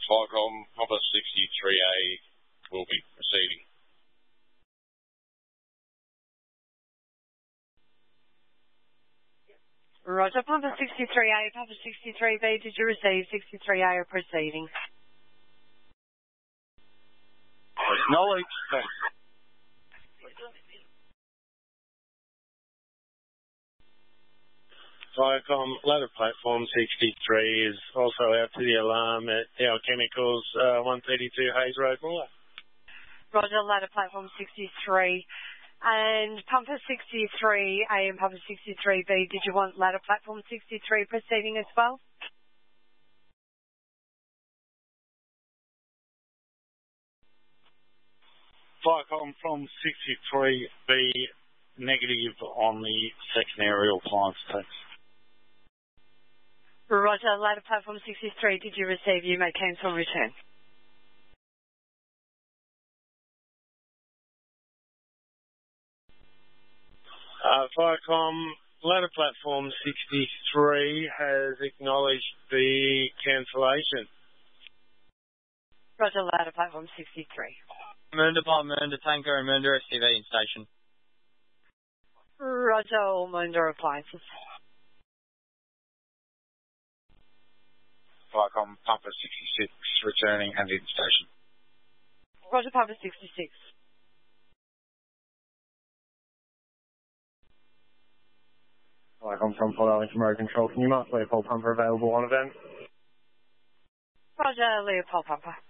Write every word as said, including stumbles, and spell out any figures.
Viacom, Papa sixty-three A will be proceeding. Roger, Papa sixty-three A, Papa sixty-three B, did you receive sixty-three A or proceeding? Acknowledged. Thanks. Viacom, ladder platform sixty-three is also out to the alarm at Dow Chemicals, uh, one thirty-two Hayes Road, Muller. Roger, ladder platform sixty-three. And Pumper sixty-three A and Pumper sixty-three B, did you want ladder platform sixty-three proceeding as well? Viacom from sixty-three B, negative on the second aerial climb stakes. Roger, ladder platform sixty-three, did you receive? You may cancel and return. Uh, Viacom, ladder platform sixty-three has acknowledged the cancellation. Roger, ladder platform sixty-three. Munda by Munda, Tango and Munda S T V in station. Roger, all Munda appliances. Viacom, Papa sixty-six, returning and in station. Roger, Papa sixty-six. Viacom from Port Arlington Road Control, can you mark Leopold Pumper available on event? Roger, Leopold Pumper.